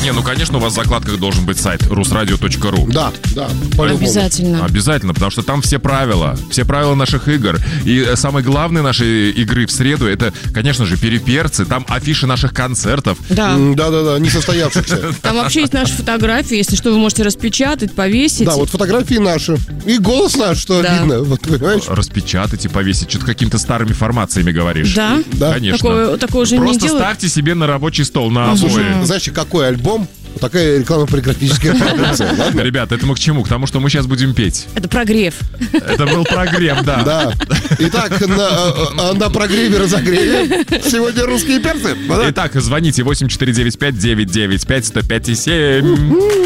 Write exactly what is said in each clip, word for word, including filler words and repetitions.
Не, ну, конечно, у вас в закладках должен быть сайт русрадио точка ру. Да, да, по-любому. Обязательно. Обязательно, потому что там все правила, все правила наших игр. И самое главное нашей игры в среду, это, конечно же, переперцы, там афиши наших концертов. Да. Да-да-да, не состоявшихся. Там вообще есть наши фотографии, если что, вы можете распечатать, повесить. Да, вот фотографии наши. И голос наш, что Да. видно, вот, понимаешь? Распечатать и повесить. Что-то какими-то старыми формациями говоришь. Да? Да. Конечно. Такое, такое уже не Просто делают. ставьте себе на рабочий стол, на Ага. обои. Знаешь, какой альбом? Вот такая реклама-полиграфическая продукция, ладно? Ребят, это мы к чему? К тому, что мы сейчас будем петь. Это прогрев. Это был прогрев, да. Да. Итак, на, на прогреве-разогреве сегодня русские перцы. Да? Итак, звоните восемь четыре девять пять девять девять пять сто пять и семь.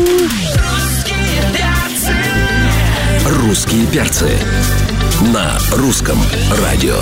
Русские перцы на русском радио.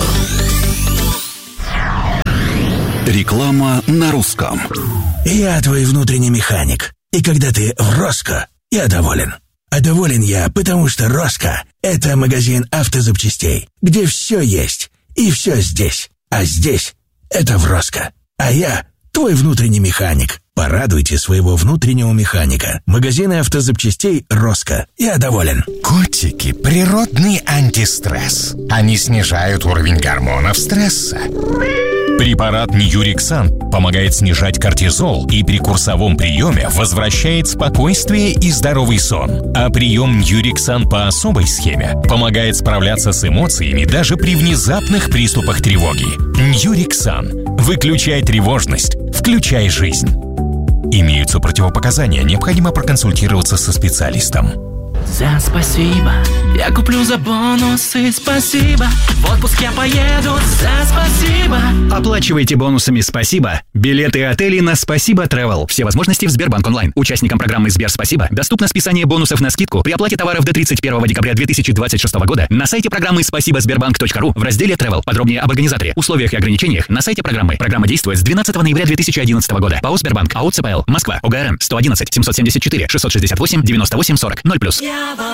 Реклама на русском. Я твой внутренний механик. И когда ты в Роско, я доволен. А доволен я, потому что Роско – это магазин автозапчастей, где все есть и все здесь. А здесь – это в Роско. А я твой внутренний механик. Порадуйте своего внутреннего механика. Магазины автозапчастей Роско. Я доволен. Котики – природный антистресс. Они снижают уровень гормонов стресса. Препарат Ньюриксан помогает снижать кортизол и при курсовом приеме возвращает спокойствие и здоровый сон. А прием Ньюриксан по особой схеме помогает справляться с эмоциями даже при внезапных приступах тревоги. Ньюриксан. Выключай тревожность, включай жизнь. Имеются противопоказания, необходимо проконсультироваться со специалистом. За спасибо, я куплю за бонусы, спасибо. В отпуск я поеду, за спасибо. Оплачивайте бонусами «Спасибо» билеты и отели на «Спасибо Travel». Все возможности в Сбербанк онлайн. Участникам программы «Сбер Спасибо» доступно списание бонусов на скидку при оплате товаров до тридцать первого декабря две тысячи двадцать шестого года на сайте программы спасибо сбербанк точка ру в разделе Travel. Подробнее об организаторе, условиях и ограничениях на сайте программы. Программа действует с двенадцатого ноября две тысячи одиннадцатого года. ПАО «Сбербанк», АО ЦПЛ, Москва, ОГРН сто одиннадцать семьсот семьдесят четыре шестьсот шестьдесят восемь девяносто восемь сорок ноль плюс.